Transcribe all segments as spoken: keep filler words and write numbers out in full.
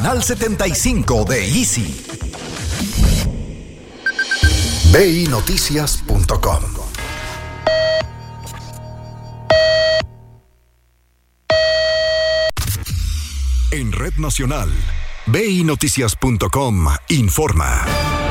Canal setenta y cinco de Easy. B I Noticias punto com. En Red Nacional, B I Noticias punto com informa.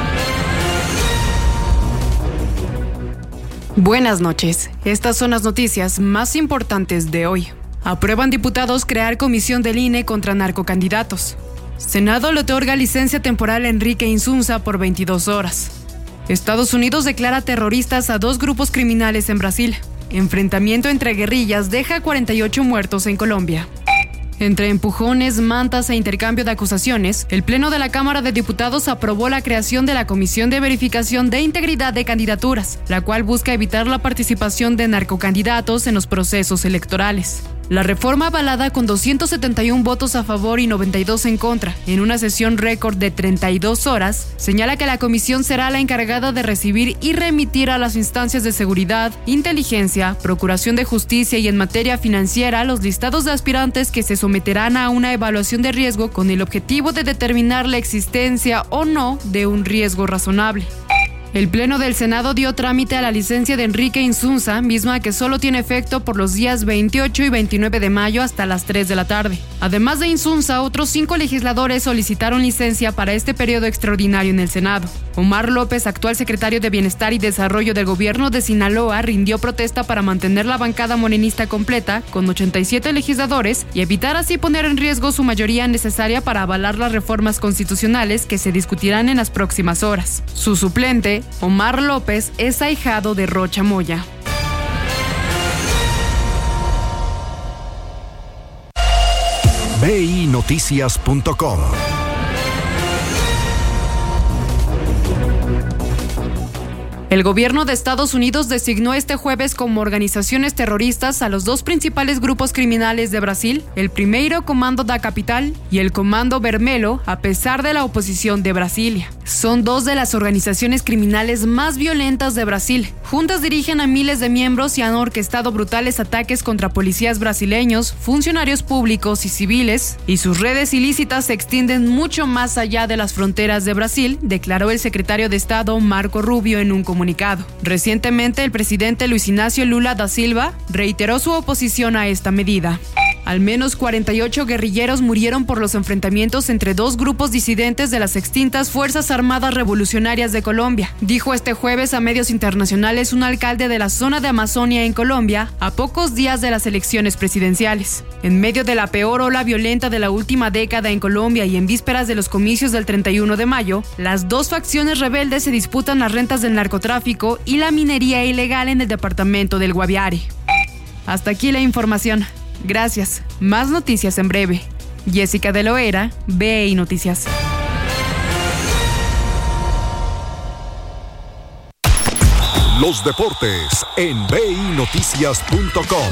Buenas noches. Estas son las noticias más importantes de hoy. Aprueban diputados crear comisión del I N E contra narcocandidatos. Senado le otorga licencia temporal a Enrique Insunza por veintidós horas. Estados Unidos declara terroristas a dos grupos criminales en Brasil. Enfrentamiento entre guerrillas deja cuarenta y ocho muertos en Colombia. Entre empujones, mantas e intercambio de acusaciones, el Pleno de la Cámara de Diputados aprobó la creación de la Comisión de Verificación de Integridad de Candidaturas, la cual busca evitar la participación de narcocandidatos en los procesos electorales. La reforma, avalada con doscientos setenta y uno votos a favor y noventa y dos en contra, en una sesión récord de treinta y dos horas, señala que la comisión será la encargada de recibir y remitir a las instancias de seguridad, inteligencia, procuración de justicia y en materia financiera los listados de aspirantes que se someterán a una evaluación de riesgo con el objetivo de determinar la existencia o no de un riesgo razonable. El Pleno del Senado dio trámite a la licencia de Enrique Insunza, misma que solo tiene efecto por los días veintiocho y veintinueve de mayo hasta las tres de la tarde. Además de Insunza, otros cinco legisladores solicitaron licencia para este periodo extraordinario en el Senado. Omar López, actual secretario de Bienestar y Desarrollo del Gobierno de Sinaloa, rindió protesta para mantener la bancada morenista completa, con ochenta y siete legisladores, y evitar así poner en riesgo su mayoría necesaria para avalar las reformas constitucionales que se discutirán en las próximas horas. Su suplente, Omar López, es ahijado de Rocha Moya. B I Noticias punto com. El gobierno de Estados Unidos designó este jueves como organizaciones terroristas a los dos principales grupos criminales de Brasil, el Primeiro Comando da Capital y el Comando Vermelho, a pesar de la oposición de Brasilia. Son dos de las organizaciones criminales más violentas de Brasil. Juntas dirigen a miles de miembros y han orquestado brutales ataques contra policías brasileños, funcionarios públicos y civiles, y sus redes ilícitas se extienden mucho más allá de las fronteras de Brasil, declaró el secretario de Estado Marco Rubio en un comunicado. Recientemente, el presidente Luis Ignacio Lula da Silva reiteró su oposición a esta medida. Al menos cuarenta y ocho guerrilleros murieron por los enfrentamientos entre dos grupos disidentes de las extintas Fuerzas Armadas Revolucionarias de Colombia, dijo este jueves a medios internacionales un alcalde de la zona de Amazonia en Colombia, a pocos días de las elecciones presidenciales. En medio de la peor ola violenta de la última década en Colombia y en vísperas de los comicios del treinta y uno de mayo, las dos facciones rebeldes se disputan las rentas del narcotráfico y la minería ilegal en el departamento del Guaviare. Hasta aquí la información. Gracias. Más noticias en breve. Jessica de Loera, B I Noticias. Los deportes en B I Noticias punto com.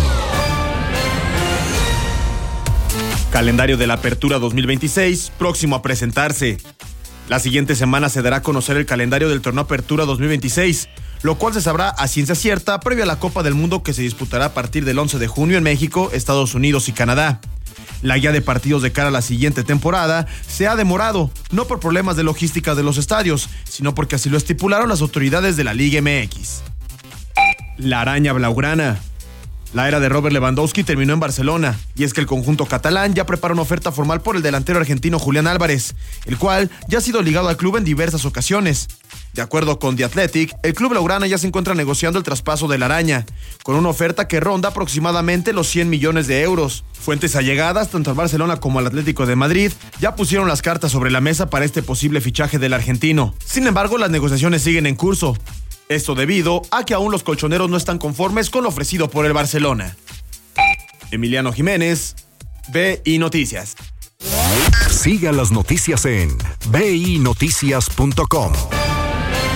Calendario de la Apertura dos mil veintiséis, próximo a presentarse. La siguiente semana se dará a conocer el calendario del Torneo Apertura dos mil veintiséis, lo cual se sabrá a ciencia cierta previo a la Copa del Mundo que se disputará a partir del once de junio en México, Estados Unidos y Canadá. La guía de partidos de cara a la siguiente temporada se ha demorado, no por problemas de logística de los estadios, sino porque así lo estipularon las autoridades de la Liga M X. La araña blaugrana. La era de Robert Lewandowski terminó en Barcelona, y es que el conjunto catalán ya prepara una oferta formal por el delantero argentino Julián Álvarez, el cual ya ha sido ligado al club en diversas ocasiones. De acuerdo con The Athletic, el club blaugrana ya se encuentra negociando el traspaso de la araña, con una oferta que ronda aproximadamente los cien millones de euros. Fuentes allegadas, tanto al Barcelona como al Atlético de Madrid, ya pusieron las cartas sobre la mesa para este posible fichaje del argentino. Sin embargo, las negociaciones siguen en curso. Esto debido a que aún los colchoneros no están conformes con lo ofrecido por el Barcelona. Emiliano Jiménez, B I Noticias. Siga las noticias en B I Noticias punto com.